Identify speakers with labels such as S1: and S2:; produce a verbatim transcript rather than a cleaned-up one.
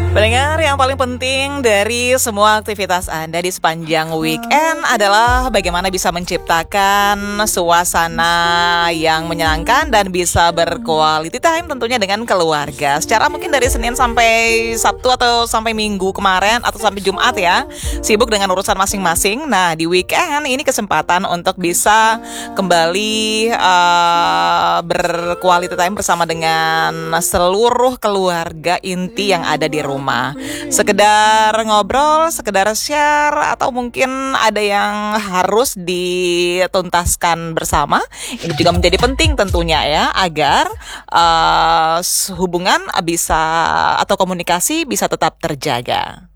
S1: Pendengar, yang paling penting dari semua aktivitas Anda di sepanjang weekend adalah bagaimana bisa menciptakan suasana yang menyenangkan dan bisa berquality time tentunya dengan keluarga. Secara mungkin dari Senin sampai Sabtu atau sampai Minggu kemarin atau sampai Jumat ya, sibuk dengan urusan masing-masing. Nah, di weekend ini kesempatan untuk bisa kembali uh, berquality time bersama dengan seluruh keluarga inti yang ada di rumah. Rumah. Sekedar ngobrol, sekedar share, atau mungkin ada yang harus dituntaskan bersama. Ini juga menjadi penting tentunya ya, agar uh, hubungan bisa atau komunikasi bisa tetap terjaga.